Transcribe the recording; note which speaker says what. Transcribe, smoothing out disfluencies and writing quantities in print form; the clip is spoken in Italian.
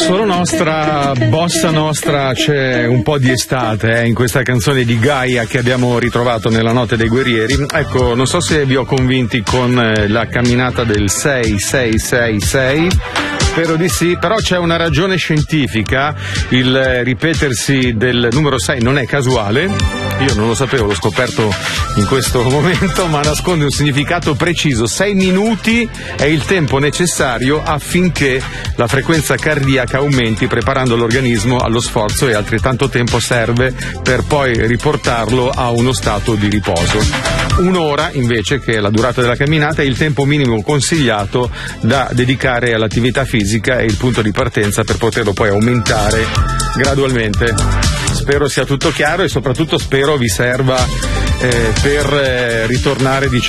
Speaker 1: Solo nostra, bossa nostra, c'è un po' di estate in questa canzone di Gaia che abbiamo ritrovato nella Notte dei Guerrieri. Ecco, non so se vi ho convinti con la camminata del 6666. Spero di sì, però c'è una ragione scientifica, il ripetersi del numero 6 non è casuale, io non lo sapevo, l'ho scoperto in questo momento, ma nasconde un significato preciso. 6 minuti è il tempo necessario affinché la frequenza cardiaca aumenti, preparando l'organismo allo sforzo, e altrettanto tempo serve per poi riportarlo a uno stato di riposo. Un'ora invece, che è la durata della camminata, è il tempo minimo consigliato da dedicare all'attività fisica e il punto di partenza per poterlo poi aumentare gradualmente. Spero sia tutto chiaro e soprattutto spero vi serva per ritornare, diciamo,